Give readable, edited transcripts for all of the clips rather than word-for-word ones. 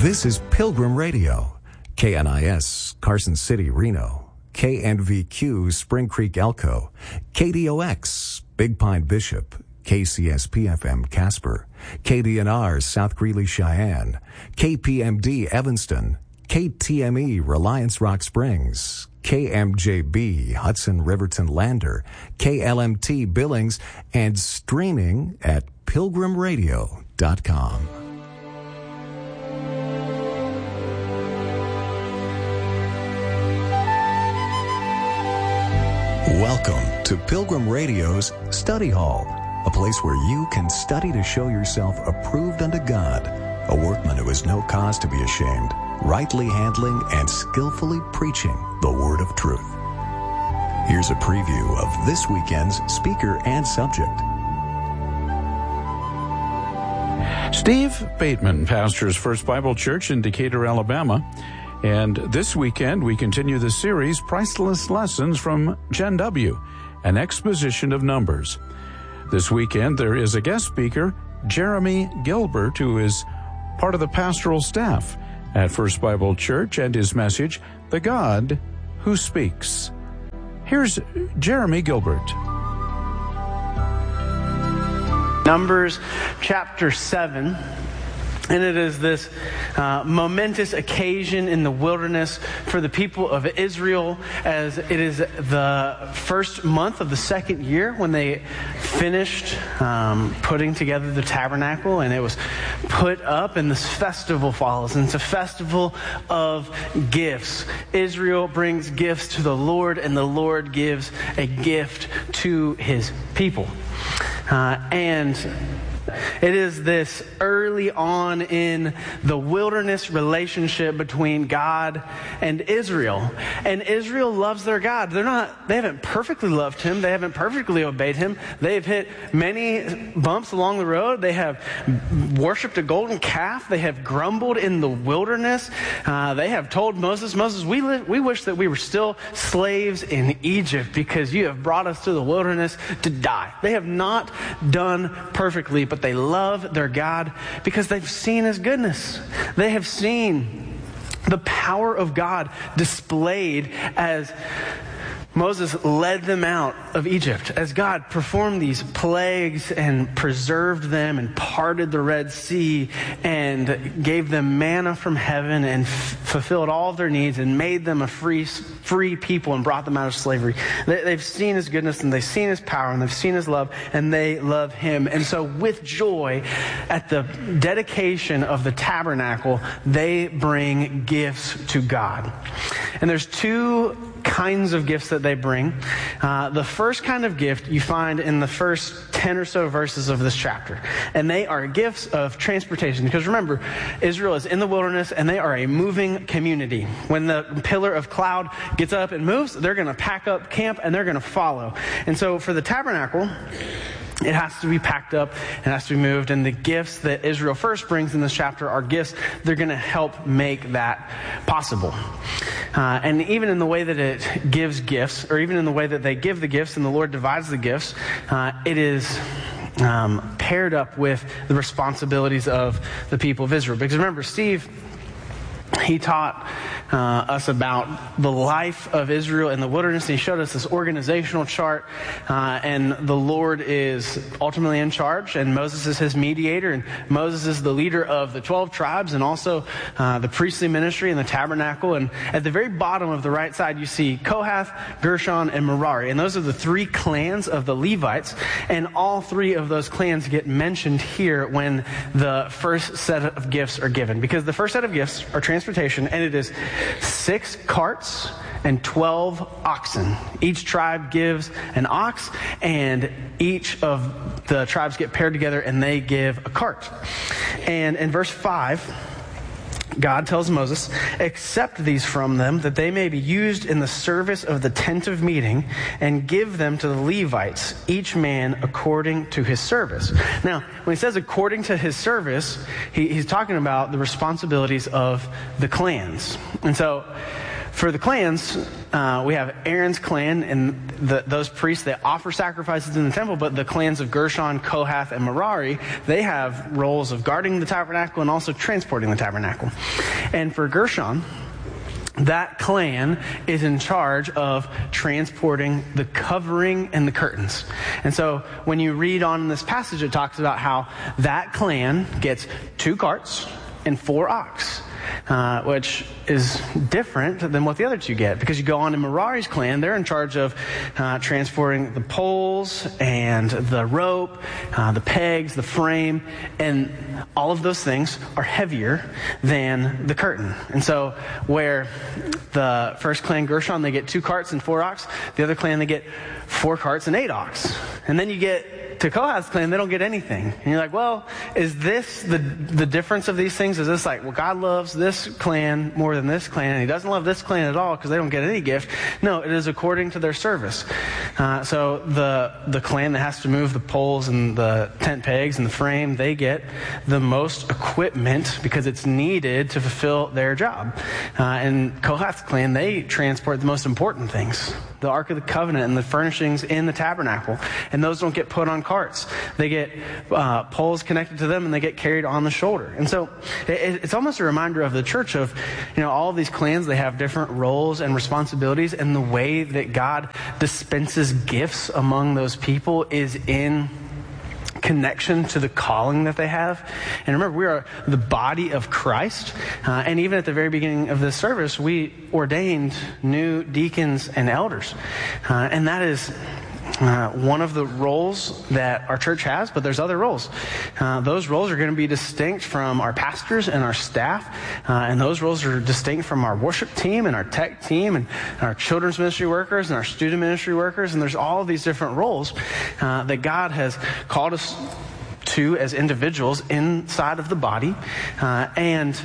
This is Pilgrim Radio, KNIS, Carson City, Reno, KNVQ, Spring Creek, Elko, KDOX, Big Pine, Bishop, KCSP-FM, Casper, KDNR, South Greeley, Cheyenne, KPMD, Evanston, KTME, Reliance Rock Springs, KMJB, Hudson, Riverton, Lander, KLMT, Billings, and streaming at pilgrimradio.com. Welcome to Pilgrim Radio's Study Hall, a place where you can study to show yourself approved unto God, a workman who has no cause to be ashamed, rightly handling and skillfully preaching the word of truth. Here's a preview of this weekend's speaker and subject. Steve Bateman pastors First Bible Church in Decatur, Alabama. And this weekend, we continue the series, Priceless Lessons from Gen W, an exposition of Numbers. This weekend, there is a guest speaker, Jeremy Gilbert, who is part of the pastoral staff at First Bible Church, and his message, The God Who Speaks. Here's Jeremy Gilbert. Numbers chapter 7. And it is this momentous occasion in the wilderness for the people of Israel, as it is the first month of the second year when they finished putting together the tabernacle, and it was put up, and this festival follows. And it's a festival of gifts. Israel brings gifts to the Lord, and the Lord gives a gift to his people. And it is this early on in the wilderness relationship between God and Israel. And Israel loves their God. They haven't perfectly loved him. They haven't perfectly obeyed him. They've hit many bumps along the road. They have worshipped a golden calf. They have grumbled in the wilderness. They have told Moses, we wish that we were still slaves in Egypt because you have brought us to the wilderness to die. They have not done perfectly, but they love their God because they've seen his goodness. They have seen the power of God displayed as Moses led them out of Egypt, as God performed these plagues and preserved them and parted the Red Sea and gave them manna from heaven and fulfilled all of their needs and made them a free people and brought them out of slavery. They've seen his goodness and they've seen his power and they've seen his love and they love him. And so with joy, at the dedication of the tabernacle, they bring gifts to God. And there's two kinds of gifts that they bring. The first kind of gift you find in the first 10 or so verses of this chapter. And they are gifts of transportation. Because remember, Israel is in the wilderness and they are a moving community. When the pillar of cloud gets up and moves, they're going to pack up camp and they're going to follow. And so for the tabernacle, it has to be packed up, it has to be moved, and the gifts that Israel first brings in this chapter are gifts. They're going to help make that possible. And even in the way that it gives gifts, or even in the way that they give the gifts and the Lord divides the gifts, it is paired up with the responsibilities of the people of Israel. Because remember, Steve, he taught us about the life of Israel in the wilderness. And he showed us this organizational chart, and the Lord is ultimately in charge, and Moses is his mediator, and Moses is the leader of the 12 tribes and also the priestly ministry and the tabernacle. And at the very bottom of the right side, you see Kohath, Gershon, and Merari. And those are the three clans of the Levites, and all three of those clans get mentioned here when the first set of gifts are given. Because the first set of gifts are transportation, and it is 6 carts and 12 oxen. Each tribe gives an ox, and each of the tribes get paired together and they give a cart. And in verse 5, God tells Moses, accept these from them that they may be used in the service of the tent of meeting, and give them to the Levites, each man according to his service. Now, when he says according to his service, he's talking about the responsibilities of the clans. And so for the clans, we have Aaron's clan, and those priests, they offer sacrifices in the temple, but the clans of Gershon, Kohath, and Merari, they have roles of guarding the tabernacle and also transporting the tabernacle. And for Gershon, that clan is in charge of transporting the covering and the curtains. And so when you read on in this passage, it talks about how that clan gets 2 carts and 4 ox. Which is different than what the other 2 get. Because you go on to Merari's clan, they're in charge of transporting the poles and the rope, the pegs, the frame, and all of those things are heavier than the curtain. And so where the first clan, Gershon, they get 2 carts and 4 ox, the other clan, they get 4 carts and 8 ox. And then you get to Kohath's clan, they don't get anything. And you're like, well, is this the difference of these things? Is this like, well, God loves this clan more than this clan, and he doesn't love this clan at all because they don't get any gift? No, it is according to their service. So the clan that has to move the poles and the tent pegs and the frame, they get the most equipment because it's needed to fulfill their job. And Kohath's clan, they transport the most important things, the Ark of the Covenant and the furnishings in the tabernacle. And those don't get put on carts. They get poles connected to them, and they get carried on the shoulder. And so it's almost a reminder of the church of, all of these clans, they have different roles and responsibilities, and the way that God dispenses gifts among those people is in connection to the calling that they have. And remember, we are the body of Christ. And even at the very beginning of this service, we ordained new deacons and elders. And that is one of the roles that our church has, but there's other roles. Those roles are going to be distinct from our pastors and our staff, and those roles are distinct from our worship team and our tech team and our children's ministry workers and our student ministry workers, and there's all of these different roles that God has called us to as individuals inside of the body, and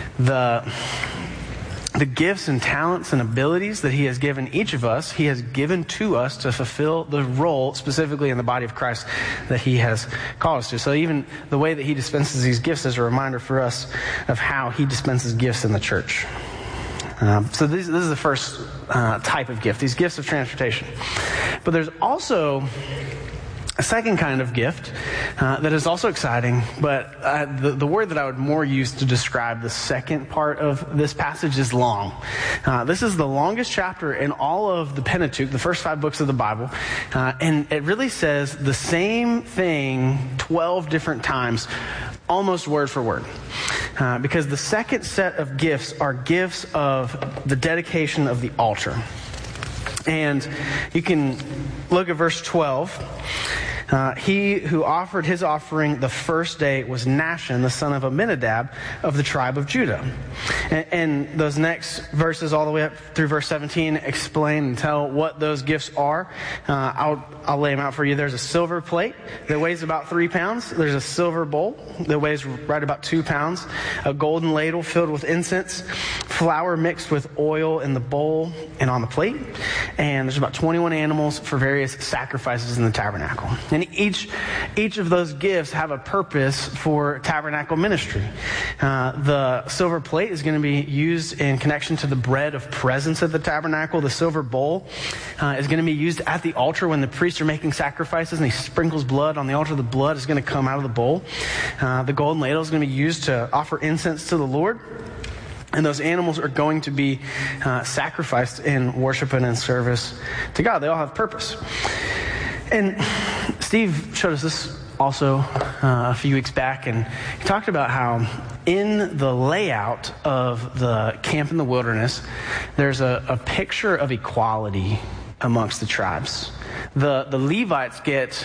the gifts and talents and abilities that he has given each of us, he has given to us to fulfill the role specifically in the body of Christ that he has called us to. So even the way that he dispenses these gifts is a reminder for us of how he dispenses gifts in the church. So this is the first type of gift, these gifts of transportation. But there's also a second kind of gift that is also exciting, but the word that I would more use to describe the second part of this passage is long. This is the longest chapter in all of the Pentateuch, the first 5 books of the Bible, and it really says the same thing 12 different times, almost word for word. Because the second set of gifts are gifts of the dedication of the altar. And you can look at verse 12. He who offered his offering the first day was Nahshon, the son of Amminadab of the tribe of Judah. And those next verses all the way up through verse 17 explain and tell what those gifts are. I'll lay them out for you. There's a silver plate that weighs about 3 pounds. There's a silver bowl that weighs right about 2 pounds. A golden ladle filled with incense. Flour mixed with oil in the bowl and on the plate. And there's about 21 animals for various sacrifices in the tabernacle. And each of those gifts have a purpose for tabernacle ministry. The silver plate is going to be used in connection to the bread of presence at the tabernacle. The silver bowl is going to be used at the altar when the priests are making sacrifices and he sprinkles blood on the altar. The blood is going to come out of the bowl. The golden ladle is going to be used to offer incense to the Lord. And those animals are going to be sacrificed in worship and in service to God. They all have purpose. And Steve showed us this also a few weeks back, and he talked about how in the layout of the camp in the wilderness, there's a picture of equality amongst the tribes. The Levites get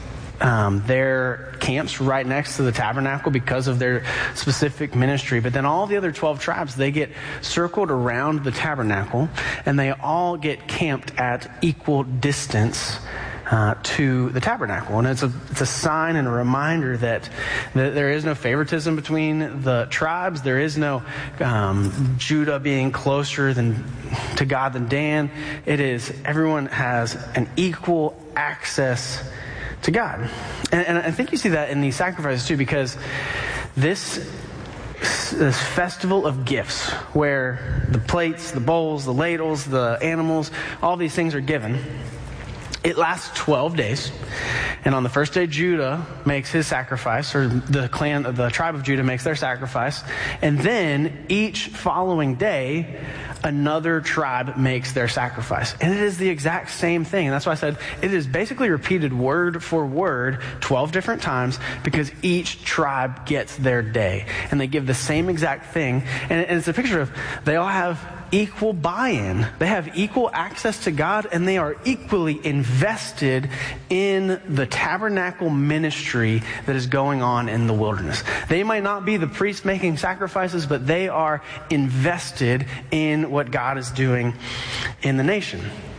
their camps right next to the tabernacle because of their specific ministry. But then all the other 12 tribes, they get circled around the tabernacle, and they all get camped at equal distance to the tabernacle. And it's a sign and a reminder that there is no favoritism between the tribes. There is no Judah being closer to God than Dan. It is everyone has an equal access to God. And I think you see that in these sacrifices too, because this this festival of gifts where the plates, the bowls, the ladles, the animals, all these things are given. It lasts 12 days, and on the first day, Judah makes his sacrifice, or the tribe of Judah makes their sacrifice, and then each following day, another tribe makes their sacrifice. And it is the exact same thing, and that's why I said it is basically repeated word for word 12 different times, because each tribe gets their day, and they give the same exact thing, and it's a picture of they all have equal buy-in. They have equal access to God, and they are equally invested in the tabernacle ministry that is going on in the wilderness. They might not be the priest making sacrifices, but they are invested in what God is doing in the nation.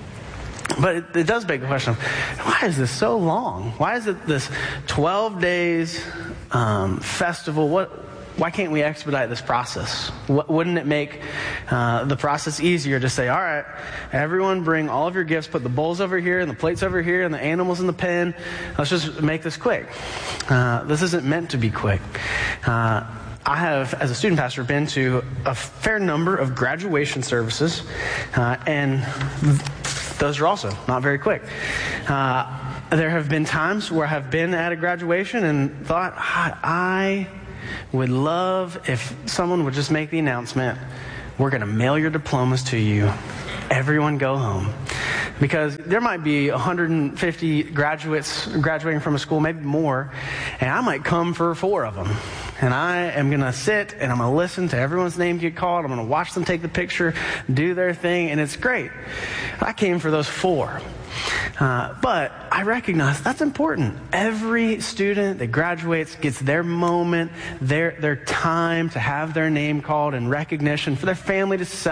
But it does beg the question, why is this so long? Why is it this 12 days festival? Why can't we expedite this process? Wouldn't it make the process easier to say, all right, everyone bring all of your gifts, put the bowls over here and the plates over here and the animals in the pen. Let's just make this quick. This isn't meant to be quick. I have, as a student pastor, been to a fair number of graduation services, and those are also not very quick. There have been times where I've been at a graduation and thought, I would love if someone would just make the announcement, we're going to mail your diplomas to you. Everyone go home. Because there might be 150 graduates graduating from a school, maybe more, and I might come for 4 of them. And I am going to sit and I'm going to listen to everyone's name get called. I'm going to watch them take the picture, do their thing, and it's great. I came for those 4. But I recognize that's important. Every student that graduates gets their moment, their time to have their name called, and recognition for their family to celebrate.